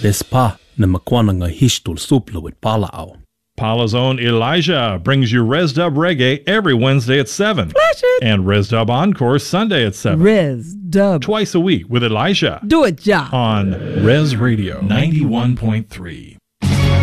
Despa na makwananga hishtul supla with palao. Paula's own Elijah brings you Res Dub Reggae every Wednesday at 7. Flash it. And Res Dub Encore Sunday at 7. Res Dub. Twice a week with Elijah. Do it, ja. On Res Radio 91.3.